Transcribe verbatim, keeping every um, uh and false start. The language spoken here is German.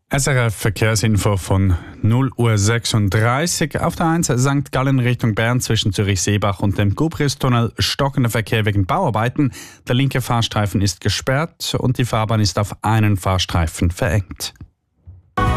S R F Verkehrsinfo von null Uhr sechsunddreißig. Auf der eins Sankt Gallen Richtung Bern zwischen Zürich-Seebach und dem Gubristunnel stockender Verkehr wegen Bauarbeiten. Der linke Fahrstreifen ist gesperrt und die Fahrbahn ist auf einen Fahrstreifen verengt.